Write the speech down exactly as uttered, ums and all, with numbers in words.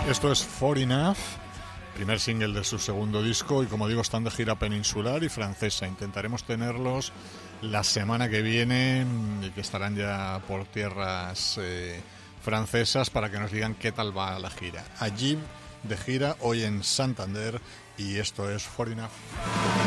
Esto es For Enough, primer single de su segundo disco, y como digo, están de gira peninsular y francesa. Intentaremos tenerlos la semana que viene, y que estarán ya por tierras eh, francesas, para que nos digan qué tal va la gira. Allí de gira hoy en Santander, y esto es For Enough.